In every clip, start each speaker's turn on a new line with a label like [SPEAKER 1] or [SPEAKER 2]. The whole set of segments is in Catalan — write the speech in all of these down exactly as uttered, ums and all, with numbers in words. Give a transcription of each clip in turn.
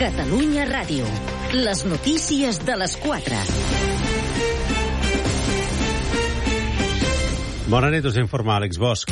[SPEAKER 1] Catalunya Ràdio. Les notícies de les quatre.
[SPEAKER 2] Bona nit, us informa Àlex Bosch.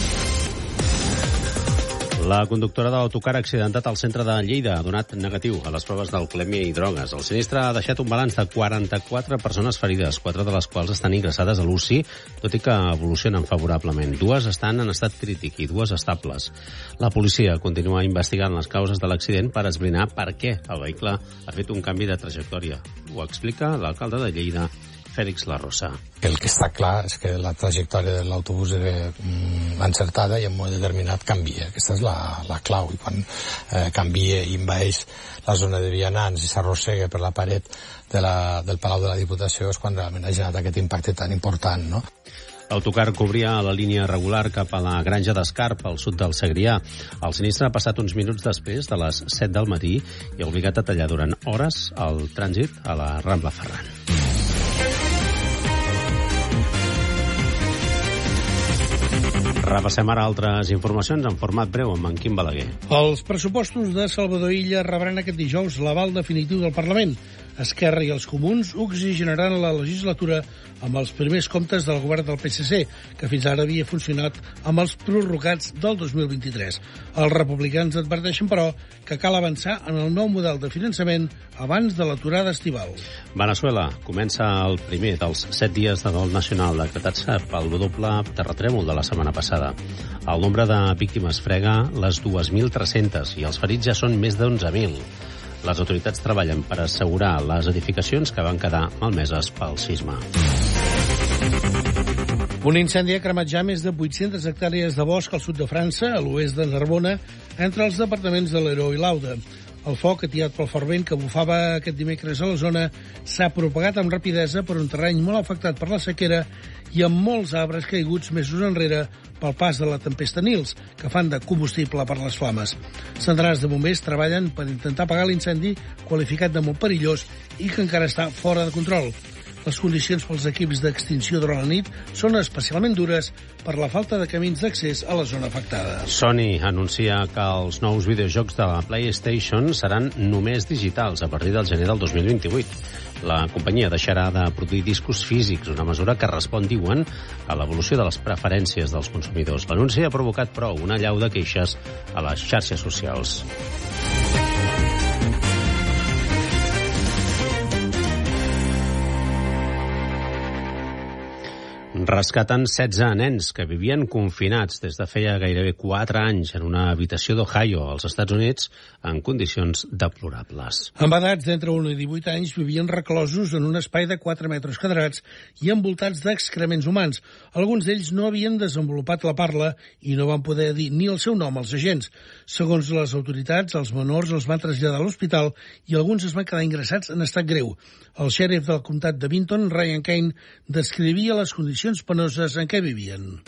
[SPEAKER 2] La conductora de l'autocar accidentat al centre de Lleida ha donat negatiu a les proves d'alcoholèmia i drogues. El sinistre ha deixat un balanç de quaranta-quatre persones ferides, quatre de les quals estan ingressades a l'U C I, tot i que evolucionen favorablement. Dues estan en estat crític i dues estables. La policia continua investigant les causes de l'accident per esbrinar per què el vehicle ha fet un canvi de trajectòria. Ho explica l'alcalde de Lleida, Fèlix Larrosa.
[SPEAKER 3] El que està clar és que la trajectòria de l'autobús era mm, encertada i en un moment determinat canvia. Aquesta és la, la clau. I quan eh, canvia i envaeix la zona de vianants i s'arrossega per la paret de la, del Palau de la Diputació és quan realment ha generat aquest impacte tan important, no?
[SPEAKER 2] L'autocar cobria la línia regular cap a la Granja d'Escarp, al sud del Segrià. El sinistre ha passat uns minuts després de les set del matí i ha obligat a tallar durant hores el trànsit a la Rambla Ferran. Repassem ara altres informacions en format breu amb en Quim Balaguer.
[SPEAKER 4] Els pressupostos de Salvador Illa rebran aquest dijous l'aval definitiu del Parlament. Esquerra i els comuns oxigenaran la legislatura amb els primers comptes del govern del P S C, que fins ara havia funcionat amb els prorrogats del dos mil vint-i-tres. Els republicans adverteixen, però, que cal avançar en el nou model de finançament abans de l'aturada estival.
[SPEAKER 2] Veneçuela comença el primer dels set dies de dol nacional decretats pel doble terratrèmol de la setmana passada. El nombre de víctimes frega les dues mil tres-centes i els ferits ja són més d'onze mil. Les autoritats treballen per assegurar les edificacions que van quedar malmeses pel sisme.
[SPEAKER 4] Un incendi ha cremat ja més de vuit-centes hectàrees de bosc al sud de França, a l'oest de Narbona, entre els departaments de l'Hérault i l'Aude. El foc, atiat pel fort vent que bufava aquest dimecres a la zona, s'ha propagat amb rapidesa per un terreny molt afectat per la sequera i amb molts arbres caiguts mesos enrere pel pas de la tempesta Nils, que fan de combustible per les flames. Centenars de bombers treballen per intentar apagar l'incendi, qualificat de molt perillós i que encara està fora de control. Les condicions pels equips d'extinció durant la nit són especialment dures per la falta de camins d'accés a la zona afectada.
[SPEAKER 2] Sony anuncia que els nous videojocs de la PlayStation seran només digitals a partir del gener del dos mil vint-i-vuit. La companyia deixarà de produir discos físics, una mesura que respon, diuen, a l'evolució de les preferències dels consumidors. L'anunci ha provocat, però, una allau de queixes a les xarxes socials. Rescaten setze nens que vivien confinats des de feia gairebé quatre anys en una habitació d'Ohio, als Estats Units, en condicions deplorables.
[SPEAKER 4] Amb edats d'entre un i divuit anys vivien reclosos en un espai de quatre metres quadrats i envoltats d'excrements humans. Alguns d'ells no havien desenvolupat la parla i no van poder dir ni el seu nom als agents. Segons les autoritats, els menors els van traslladar a l'hospital i alguns es van quedar ingressats en estat greu. El xèrif del comtat de Vinton, Ryan Kane, descrivia les condicions penoses en què vivien.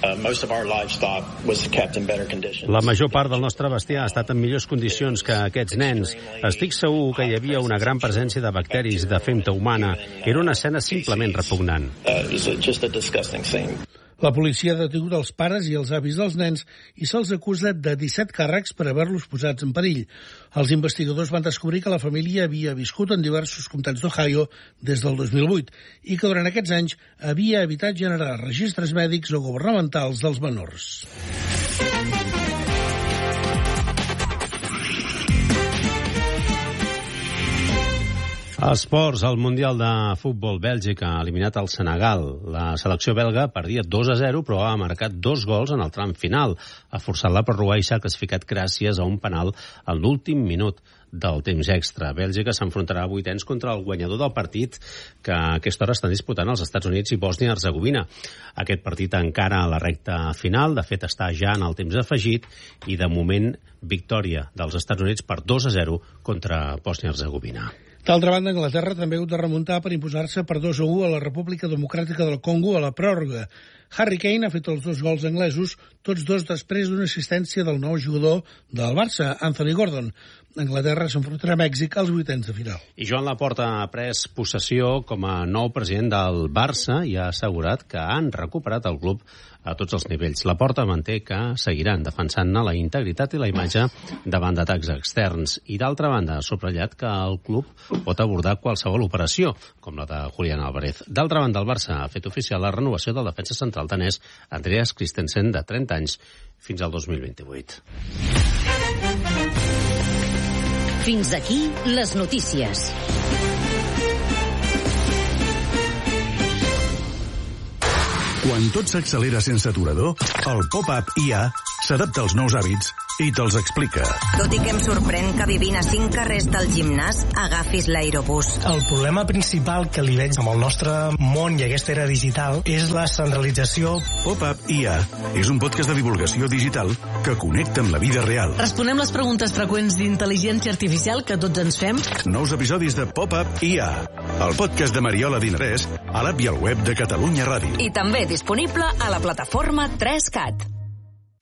[SPEAKER 2] La major part del nostre bestiar ha estat en millors condicions que aquests nens. Estic segur que hi havia una gran presència de bacteris de femta humana. Era una escena simplement repugnant.
[SPEAKER 4] La policia ha detingut els pares i els avis dels nens i se'ls acusa de disset càrrecs per haver-los posats en perill. Els investigadors van descobrir que la família havia viscut en diversos comtats d'Ohio des del dos mil vuit i que durant aquests anys havia evitat generar registres mèdics o governamentals dels menors.
[SPEAKER 2] Esports, el Mundial de Futbol. Bèlgica ha eliminat el Senegal. La selecció belga perdia dos a zero, però ha marcat dos gols en el tram final. Ha forçat la pròrroga i s'ha classificat gràcies a un penal en l'últim minut del temps extra. Bèlgica s'enfrontarà a vuitens contra el guanyador del partit que a aquesta hora estan disputant els Estats Units i Bòsnia-Hercegovina. Aquest partit encara a la recta final, de fet està ja en el temps afegit i de moment victòria dels Estats Units per dos a zero contra Bòsnia-Hercegovina.
[SPEAKER 4] D'altra banda, Anglaterra també ha hagut de remuntar per imposar-se per dos a u a la República Democràtica del Congo a la pròrroga. Harry Kane ha fet els dos gols anglesos, tots dos després d'una assistència del nou jugador del Barça, Anthony Gordon. Anglaterra s'enfrontarà a Mèxic als vuitens de final.
[SPEAKER 2] I Joan Laporta ha pres possessió com a nou president del Barça i ha assegurat que han recuperat el club a tots els nivells. Laporta manté que seguiran defensant-ne la integritat i la imatge davant d'atacs externs. I d'altra banda, ha subratllat que el club pot abordar qualsevol operació, com la de Julián Álvarez. D'altra banda, el Barça ha fet oficial la renovació del defensa central danès Andreas Christensen, de trenta anys, fins al dos mil vint-i-vuit.
[SPEAKER 1] Fins aquí les notícies.
[SPEAKER 5] Quan tot s'accelera sense aturador, el Pop-Up I A s'adapta als nous hàbits i te'ls explica.
[SPEAKER 6] Tot i que em sorprèn que vivint a cinc carrers del gimnàs agafis l'aerobús.
[SPEAKER 7] El problema principal que li veig amb el nostre món i aquesta era digital és la centralització.
[SPEAKER 5] Pop-Up I A és un podcast de divulgació digital que connecta amb la vida real.
[SPEAKER 8] Responem les preguntes freqüents d'intel·ligència artificial que tots ens fem.
[SPEAKER 5] Nous episodis de Pop-Up I A, el podcast de Mariola Dinarès, a l'app i al web de Catalunya Ràdio.
[SPEAKER 6] I també disponible a la plataforma tres cat.